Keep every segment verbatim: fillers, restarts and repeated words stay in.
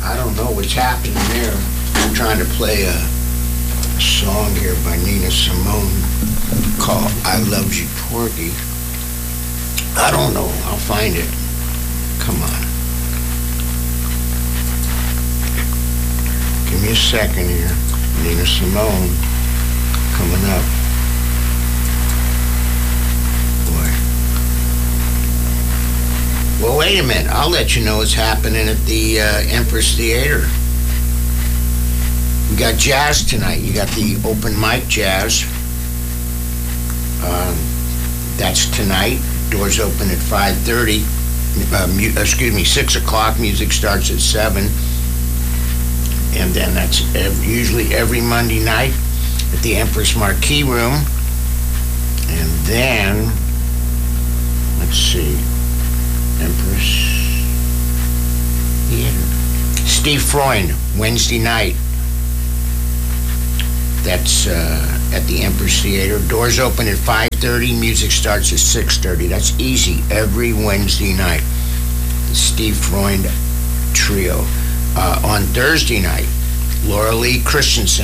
I don't know what's happening there. I'm trying to play a song here by Nina Simone called I Love You Porgy. I don't know. I'll find it. Come on. Give me a second here. Nina Simone coming up. Boy. Well, wait a minute. I'll let you know what's happening at the uh, Empress Theater. We got jazz tonight. You got the open mic jazz. Um, that's tonight. Doors open at five thirty. Uh, mu- excuse me, six o'clock. Music starts at seven. And then that's ev- usually every Monday night at the Empress Marquee Room. And then, let's see, Empress Theater. Steve Freund, Wednesday night. That's uh, at the Empress Theater. Doors open at five thirty. Music starts at six thirty. That's easy every Wednesday night. The Steve Freund Trio. Uh, on Thursday night, Laura Lee Christensen.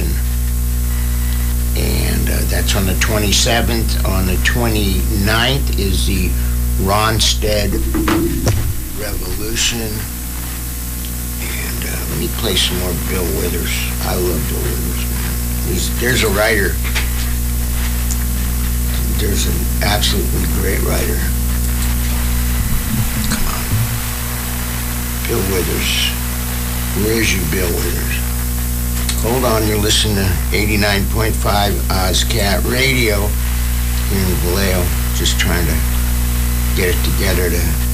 And uh, that's on the twenty-seventh. On the twenty-ninth is the Ronstead Revolution. And uh, let me play some more Bill Withers. I love Bill Withers, man. He's, there's a writer. There's an absolutely great writer. Come on. Bill Withers. Where is you, Bill Withers? Hold on, you're listening to eighty-nine point five OzCat Radio here in Vallejo. Just trying to get it together to